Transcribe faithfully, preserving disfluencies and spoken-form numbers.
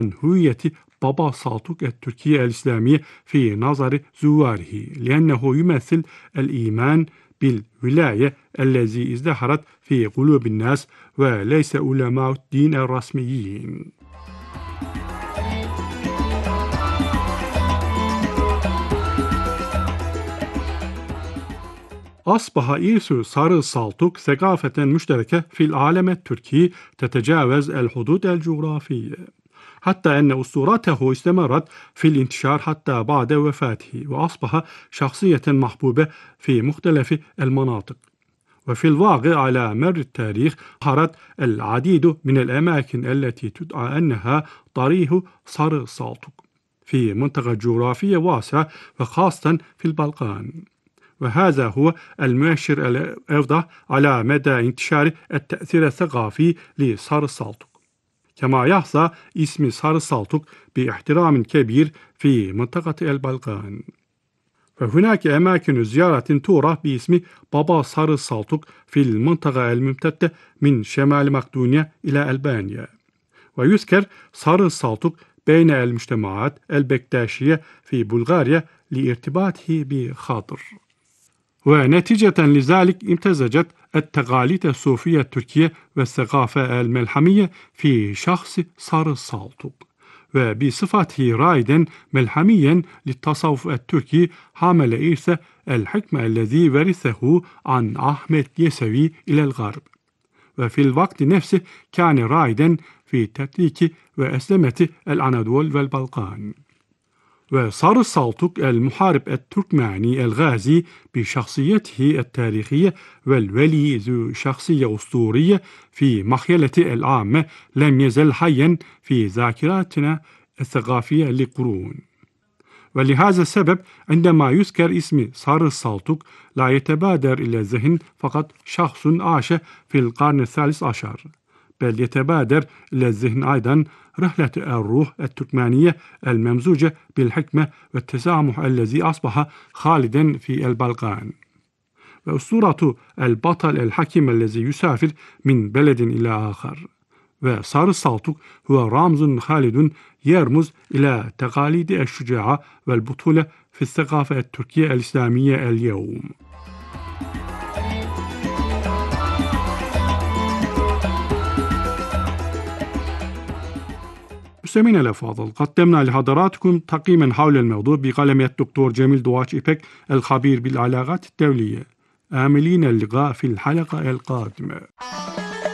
هوية بابا سالطوق التركية الإسلامية في نظر زواره، لأنه يمثل الإيمان بالولاية الذي ازدهرت في قلوب الناس وليس علماء الدين الرسميين. أصبح إرث سارı سالطوق ثقافة مشتركة في العالم التركي تتجاوز الحدود الجغرافية، حتى أن أسطورته استمرت في الانتشار حتى بعد وفاته، وأصبح شخصية محبوبة في مختلف المناطق. وفي الواقع على مر التاريخ ظهرت العديد من الأماكن التي تدعى أنها طريق سارı سالطوق في منطقة جغرافية واسعة وخاصة في البلقان، وهذا هو المؤشر الأوضح على مدى انتشار التأثير الثقافي لسارı سالطوق. كما يحظى اسم سارı سالطوق باحترام كبير في منطقة البلقان. فهناك أماكن زيارة تعرف باسم بابا سارı سالطوق في المنطقة الممتدة من شمال مقدونيا إلى ألبانيا، ويذكر سارı سالطوق بين المجتمعات البكتاشية في بلغاريا لارتباطه بخاطر. ونتيجة لذلك امتزجت التقاليد الصوفية التركية والثقافة الملحمية في شخص سارı سالطوق، وبصفته رائدا ملحميا للتصوف التركي حمل إرث الحكمة الذي ورثه عن أحمد يسوي إلى الغرب، وفي الوقت نفسه كان رائدا في تدريك وأسلمة الأناضول والبلقان. وسارı سالطوق المحارب التركماني الغازي بشخصيته التاريخية والولي ذو شخصية أسطورية في مخيلة العامة لم يزل حيا في ذاكرتنا الثقافية لقرون. ولهذا السبب عندما يذكر اسم سارı سالطوق لا يتبادر إلى الذهن فقط شخص عاش في القرن الثالث عشر، بل يتبادر إلى الذهن أيضا رحلة الروح التركمانية الممزوجة بالحكمة والتسامح الذي أصبح خالدا في البلقان. وأسطورة البطل الحكيم الذي يسافر من بلد إلى آخر. وسارı سالطوق هو رمز خالد يرمز إلى تقاليد الشجاعة والبطولة في الثقافة التركية الإسلامية اليوم. مستمعينا الأفاضل، قدمنا لحضراتكم تقييما حول الموضوع بقلم الدكتور جميل دواتش إيبك الخبير بالعلاقات الدولية. آملين اللقاء في الحلقة القادمة.